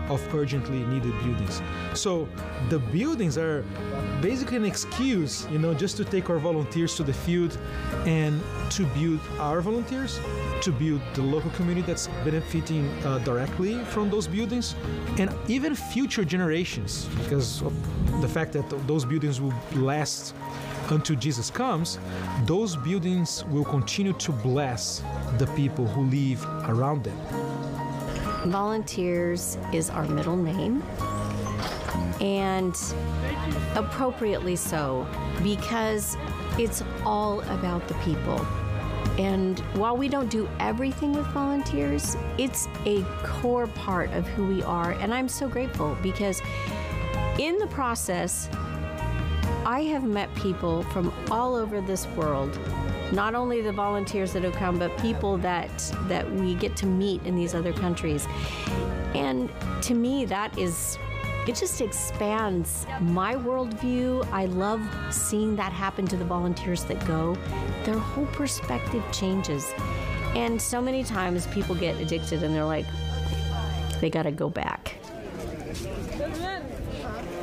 of urgently needed buildings. So the buildings are basically an excuse, just to take our volunteers to the field and to build our volunteers, to build the local community that's benefiting directly from those buildings, and even future generations, because of the fact that those buildings will last until Jesus comes. Those buildings will continue to bless the people who live around them. Volunteers is our middle name, and appropriately so, because it's all about the people. And while we don't do everything with volunteers, it's a core part of who we are. And I'm so grateful because in the process, I have met people from all over this world, not only the volunteers that have come, but people that we get to meet in these other countries. And to me, it just expands my worldview. I love seeing that happen to the volunteers that go. Their whole perspective changes. And so many times people get addicted and they're like, they gotta go back.